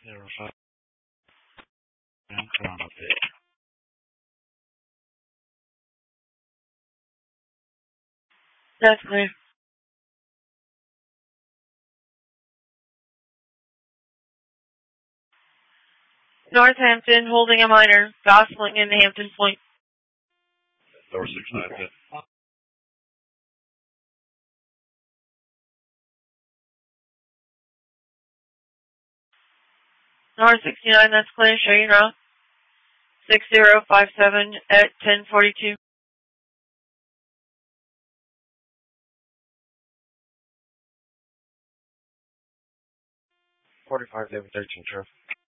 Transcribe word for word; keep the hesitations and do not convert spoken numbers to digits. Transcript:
Zero five. Ground update. That's clear. Northampton holding a minor. Gosling in Hampton Point. Door six nine ten. North sixty-nine, that's clear. Show your route. six zero five seven at ten forty-two. Forty five David thirteen traffic.